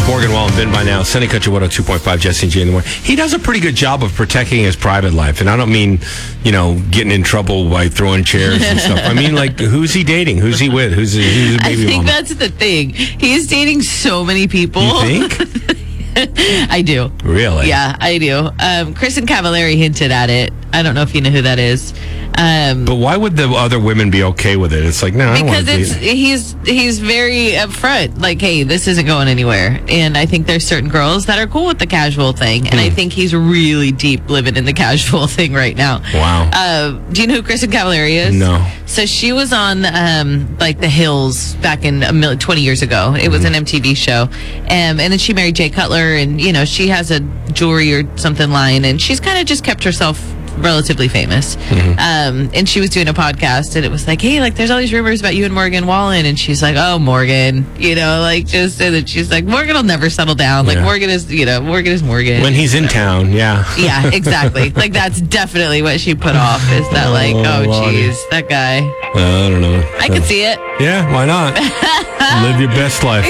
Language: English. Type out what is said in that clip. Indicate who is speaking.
Speaker 1: Morgan Wallen, been by now. Sunny Country 102.5, Jesse and Jay in the morning. He does a pretty good job of protecting his private life. And I don't mean, getting in trouble by throwing chairs and stuff. I mean, like, who's he dating? Who's he with? Who's a baby
Speaker 2: I think
Speaker 1: mama?
Speaker 2: that's the thing. He's dating so many people.
Speaker 1: You think?
Speaker 2: I do.
Speaker 1: Really?
Speaker 2: Yeah, I do. Kristen Cavallari hinted at it. I don't know if you know who that is.
Speaker 1: But why would the other women be okay with it? It's like, no, I don't want to
Speaker 2: because he's very upfront. Like, hey, this isn't going anywhere. And I think there's certain girls that are cool with the casual thing. And I think he's really deep living in the casual thing right now.
Speaker 1: Wow.
Speaker 2: Do you know who Kristen Cavallari is?
Speaker 1: No.
Speaker 2: So she was on The Hills back in 20 years ago. It was an MTV show. And then she married Jay Cutler. And, she has a jewelry or something line. And she's kind of just kept herself relatively famous. And she was doing a podcast and it was like, hey, like there's all these rumors about you and Morgan Wallen, and she's like, oh, Morgan, and then she's like, Morgan will never settle down. Like Morgan is Morgan.
Speaker 1: When he's in town, yeah.
Speaker 2: Yeah, exactly. Like that's definitely what she put off, is that like, geez, that guy.
Speaker 1: I don't know.
Speaker 2: I could see it.
Speaker 1: Yeah, why not? Live your best life.